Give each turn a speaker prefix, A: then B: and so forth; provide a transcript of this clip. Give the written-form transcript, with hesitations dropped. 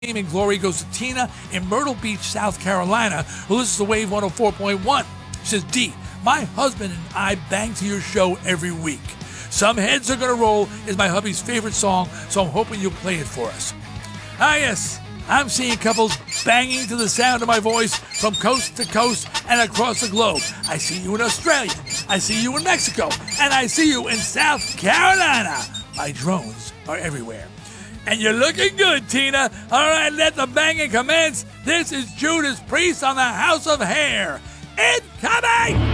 A: and glory goes to Tina in Myrtle Beach, South Carolina, who listens to Wave 104.1. She says, D, my husband and I bang to your show every week. Some Heads Are Gonna Roll is my hubby's favorite song, so I'm hoping you'll play it for us. Ah, yes, I'm seeing couples banging to the sound of my voice from coast to coast and across the globe. I see you in Australia, I see you in Mexico, and I see you in South Carolina. My drones are everywhere. And you're looking good, Tina. All right, let the banging commence. This is Judas Priest on the House of Hair. Incoming!